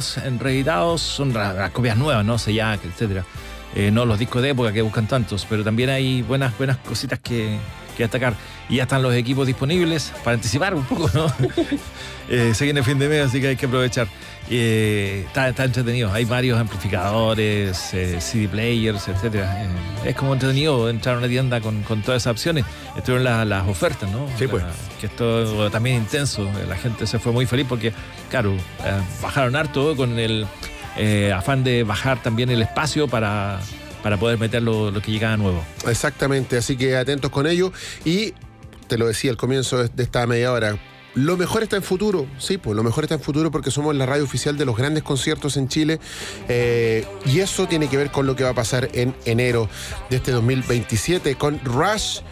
discos reeditados son las copias nuevas, ¿no? Sellac, etcétera. No los discos de época que buscan tantos, pero también hay buenas cositas que destacar. Y ya están los equipos disponibles para anticipar un poco, ¿no? Se viene el fin de mes, así que hay que aprovechar. Está entretenido. Hay varios amplificadores, CD players, etcétera. Es como entretenido entrar a una tienda con todas esas opciones. Estuvieron las ofertas, ¿no? Sí, pues. Que esto también intenso. La gente se fue muy feliz porque, claro, bajaron harto con el afán de bajar también el espacio para poder meter lo que llegaba nuevo. Exactamente, así que atentos con ello. Y te lo decía al comienzo de esta media hora, lo mejor está en futuro. Sí, pues lo mejor está en futuro porque somos la radio oficial de los grandes conciertos en Chile, y eso tiene que ver con lo que va a pasar en enero de este 2027 con Rush.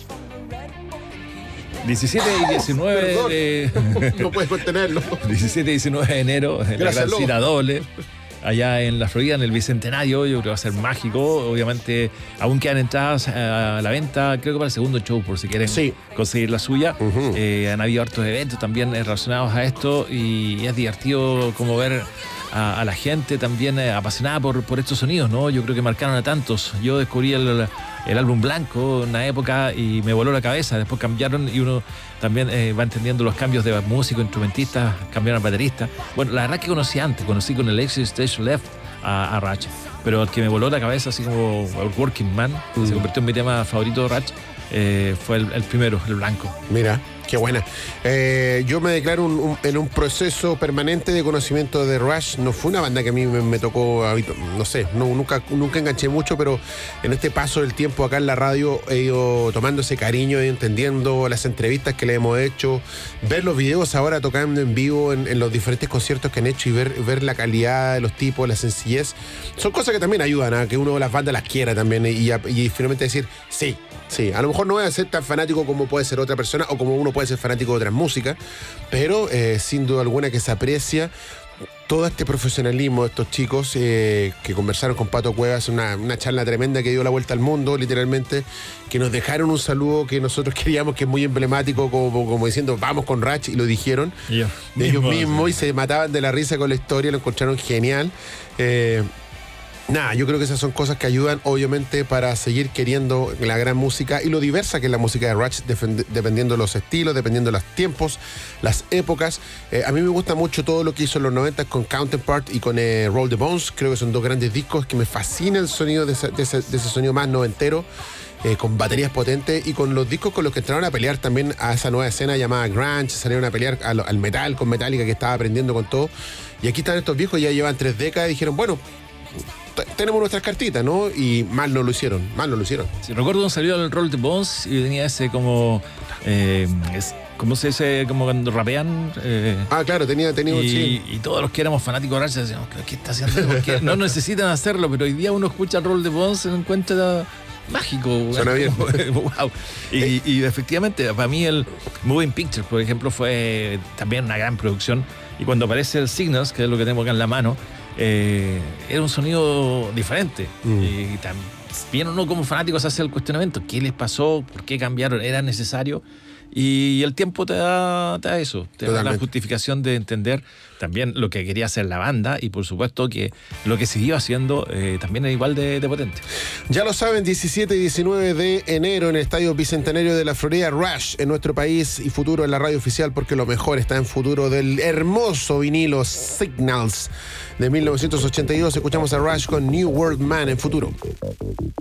17 y 19 no puedes contenerlo. 17 y 19 de enero, en la gran cita doble, allá en la Florida, en el Bicentenario. Yo creo que va a ser mágico. Obviamente, aún quedan entradas a la venta, creo que para el segundo show, por si quieren conseguir la suya. Han habido hartos eventos también relacionados a esto, y es divertido como ver a la gente también apasionada por estos sonidos, ¿no? Yo creo que marcaron a tantos. Yo descubrí el álbum blanco en una época y me voló la cabeza. Después cambiaron y uno también va entendiendo los cambios de músico, instrumentista, cambiaron a baterista. Bueno, la verdad que conocí con el Exit Stage Left a Rush, pero el que me voló la cabeza, así como el Working Man, se convirtió en mi tema favorito de Rush, fue el primero, el blanco. Mira, qué buena. Yo me declaro en un proceso permanente de conocimiento de Rush. No fue una banda que a mí me tocó, no sé, nunca enganché mucho, pero en este paso del tiempo acá en la radio he ido tomando ese cariño, he ido entendiendo las entrevistas que le hemos hecho, ver los videos ahora tocando en vivo en los diferentes conciertos que han hecho y ver la calidad de los tipos, la sencillez. Son cosas que también ayudan a que uno de las bandas las quiera también y finalmente decir, sí, a lo mejor no voy a ser tan fanático como puede ser otra persona o como uno puede ser fanático de otras músicas, pero sin duda alguna que se aprecia todo este profesionalismo de estos chicos que conversaron con Pato Cuevas, una charla tremenda que dio la vuelta al mundo, literalmente, que nos dejaron un saludo que nosotros queríamos, que es muy emblemático, como diciendo, vamos con Rush, y lo dijeron ellos mismos, y se mataban de la risa con la historia, lo encontraron genial. Yo creo que esas son cosas que ayudan, obviamente, para seguir queriendo la gran música y lo diversa que es la música de Rush, dependiendo de los estilos, dependiendo de los tiempos, las épocas. A mí me gusta mucho todo lo que hizo en los 90 con Counterpart y con Roll the Bones. Creo que son dos grandes discos que me fascina el sonido de ese sonido más noventero, con baterías potentes, y con los discos con los que entraron a pelear también a esa nueva escena llamada grunge, salieron a pelear al metal con Metallica, que estaba aprendiendo con todo. Y aquí están estos viejos, ya llevan 3 décadas, y dijeron, bueno, tenemos nuestras cartitas, ¿no? Y mal no lo hicieron. Sí, recuerdo cuando salió el Roll the Bones y tenía ese como ¿cómo se dice? Como cuando rapean. Claro, tenía y todos los que éramos fanáticos de Rush decíamos, ¿qué está haciendo? Porque no necesitan hacerlo, pero hoy día uno escucha el Roll the Bones y se encuentra mágico. Suena bien. Wow. Y efectivamente, para mí el Moving Pictures, por ejemplo, fue también una gran producción. Y cuando aparece el Signals, que es lo que tengo acá en la mano, era un sonido diferente. Y también uno como fanático se hace el cuestionamiento: ¿qué les pasó? ¿Por qué cambiaron? ¿Era necesario? Y el tiempo te da eso, te da la justificación de entender también lo que quería hacer la banda, y por supuesto que lo que siguió haciendo también es igual de potente. Ya lo saben, 17 y 19 de enero en el Estadio Bicentenario de la Florida, Rush en nuestro país y futuro en la radio oficial, porque lo mejor está en futuro del hermoso vinilo Signals de 1982. Escuchamos a Rush con New World Man en futuro.